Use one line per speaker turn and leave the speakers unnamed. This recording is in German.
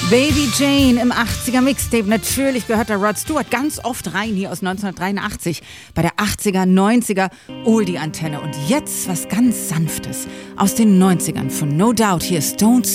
Baby Jane im 80er Mixtape. Natürlich gehört der Rod Stewart ganz oft rein, hier aus 1983, bei der 80er, 90er Oldie-Antenne. Und jetzt was ganz Sanftes aus den 90ern von No Doubt. Hier Stone